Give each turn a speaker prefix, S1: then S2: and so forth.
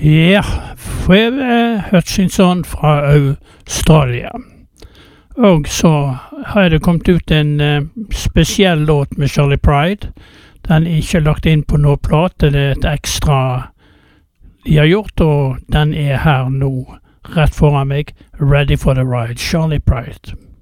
S1: Ja, Phoebe Hutchinson fra Australia. Og så har det kommet ut en spesiell låt med Charlie Pride. Den er ikke lagt inn på noe plate, det er et ekstra de har gjort, og den er her nå, rett foran meg, Ready for the Ride, Charlie Pride.